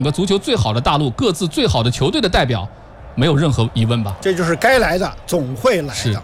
个足球最好的大陆，各自最好的球队的代表，没有任何疑问吧？ 这就是该来的总会来的。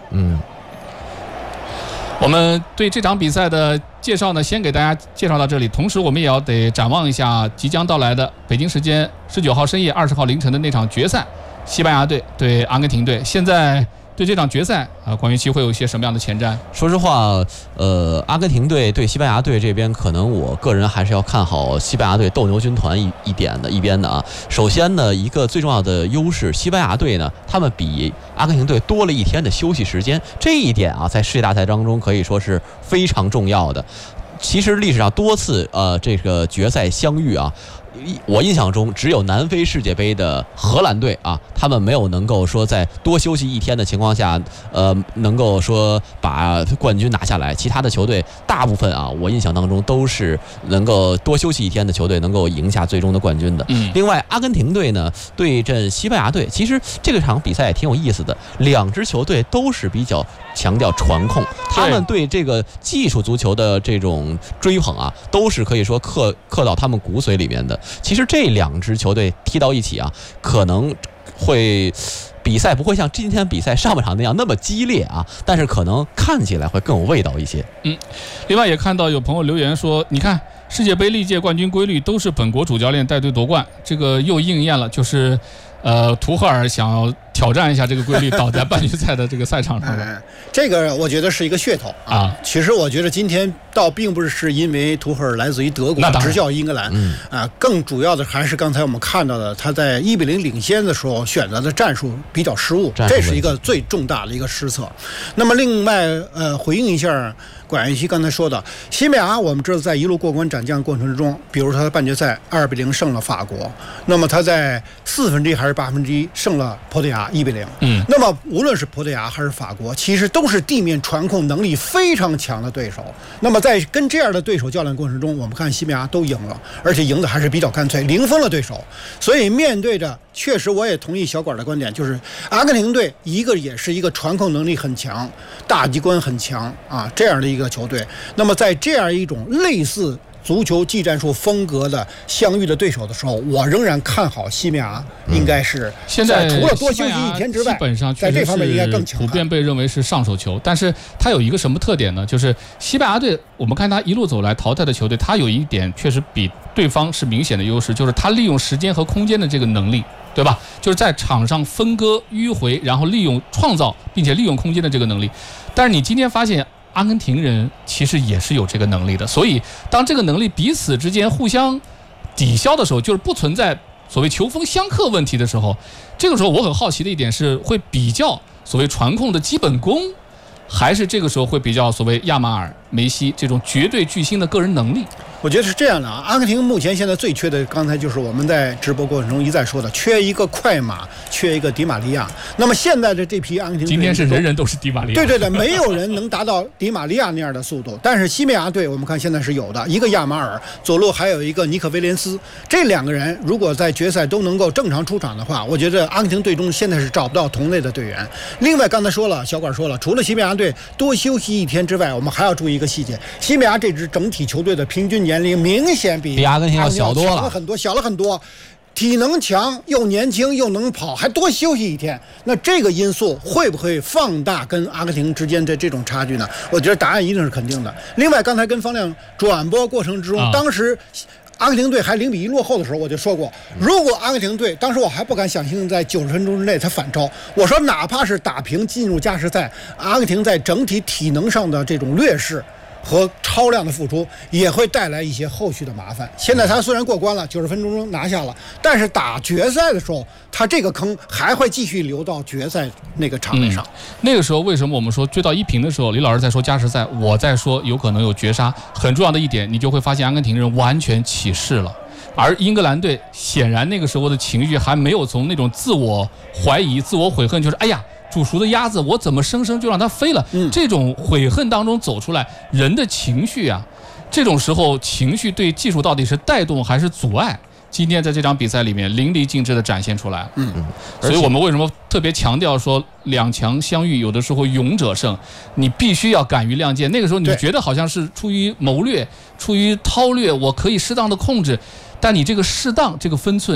我们对这场比赛的介绍呢，先给大家介绍到这里。同时，我们也要得展望一下即将到来的北京时间19号深夜、20号凌晨的那场决赛，西班牙队对阿根廷队。现在对这场决赛管云奇会有一些什么样的前瞻？ 说实话，阿根廷队对西班牙队这边，可能我个人还是要看好西班牙队斗牛军团一边的啊。首先呢，一个最重要的优势，西班牙队呢，他们比阿根廷队多了一天的休息时间，这一点啊，在世界大赛当中可以说是非常重要的。其实历史上多次这个决赛相遇啊，我印象中只有南非世界杯的荷兰队啊，他们没有能够说在多休息一天的情况下，能够说把冠军拿下来。其他的球队大部分啊，我印象当中都是能够多休息一天的球队能够赢下最终的冠军的。另外，阿根廷队呢对阵西班牙队，其实这个场比赛也挺有意思的，两支球队都是比较强调传控，他们对这个技术足球的这种追捧啊，都是可以说刻到他们骨髓里面的。其实这两支球队踢到一起啊，可能会比赛不会像今天比赛上半场那样那么激烈啊，但是可能看起来会更有味道一些。 另外也看到有朋友留言说，你看世界杯历届冠军规律都是本国主教练带队夺冠，这个又应验了，就是图赫尔想要挑战一下这个规律，倒在半决赛的这个赛场上了。 这个我觉得是一个噱头啊。其实我觉得今天倒并不是因为图赫尔来自于德国执教英格兰更主要的还是刚才我们看到的，他在1-0领先的时候选择的战术比较失误，这是一个最重大的一个失策。那么另外回应一下管云奇刚才说的，西班牙我们知道在一路过关斩将过程之中，比如他的半决赛2-0胜了法国，那么他在1/4还是1/8胜了葡萄牙1-0。那么无论是葡萄牙还是法国，其实都是地面传控能力非常强的对手。那么在跟这样的对手较量过程中，我们看西班牙都赢了，而且赢的还是比较干脆，零封了对手。所以面对着，确实我也同意小管的观点，就是阿根廷队一个也是一个传控能力很强、大局观很强啊这样的一个球队。那么在这样一种类似足球技战术风格的相遇的对手的时候，我仍然看好西班牙应该是现在除了多休息一天之外， 基本上在这方面应该更强， 普遍被认为是上手球。但是它有一个什么特点呢？就是西班牙队，我们看他一路走来淘汰的球队，他有一点确实比对方是明显的优势，就是他利用时间和空间的这个能力，对吧？就是在场上分割迂回，然后利用创造并且利用空间的这个能力。但是你今天发现阿根廷人其实也是有这个能力的，所以当这个能力彼此之间互相抵消的时候，就是不存在所谓球风相克问题的时候，这个时候我很好奇的一点是，会比较所谓传控的基本功，还是这个时候会比较所谓亚马尔、梅西这种绝对巨星的个人能力？ 我觉得是这样的啊，阿根廷目前现在最缺的，刚才就是我们在直播过程中一再说的，缺一个快马，缺一个迪马利亚。那么现在的这批阿根廷队， 今天是人人都是迪马利亚， 对，没有人能达到迪马利亚那样的速度。但是西班牙队我们看现在是有的，一个亚马尔，左路还有一个尼克威廉斯，这两个人如果在决赛都能够正常出场的话，我觉得阿根廷队中现在是找不到同类的队员。另外刚才说了，小管说了，除了西班牙队多休息一天之外，我们还要注意一个细节，西班牙这支整体球队的平均年龄明显比阿根廷要小多了， 小了很多，体能强又年轻又能跑，还多休息一天，那这个因素会不会放大跟阿根廷之间的这种差距呢？我觉得答案一定是肯定的。另外刚才跟方亮转播过程之中，当时阿根廷队还0-1落后的时候，我就说过，如果阿根廷队当时我还不敢想象在90分钟之内他反超，我说哪怕是打平进入加时赛，阿根廷在整体体能上的这种劣势和超量的付出也会带来一些后续的麻烦。现在他虽然过关了，90分钟中拿下了，但是打决赛的时候，他这个坑还会继续流到决赛那个场面上。 那个时候为什么我们说追到1-0的时候，李老师在说加时赛，我在说有可能有绝杀。很重要的一点，你就会发现阿根廷人完全起势了，而英格兰队显然那个时候的情绪还没有从那种自我怀疑、自我悔恨，就是哎呀，煮熟的鸭子我怎么生生就让它飞了，这种悔恨当中走出来，人的情绪啊，这种时候情绪对技术到底是带动还是阻碍，今天在这场比赛里面淋漓尽致地展现出来。所以我们为什么特别强调说两强相遇有的时候勇者胜，你必须要敢于亮剑。那个时候你觉得好像是出于谋略、出于韬略，我可以适当的控制，但你这个适当这个分寸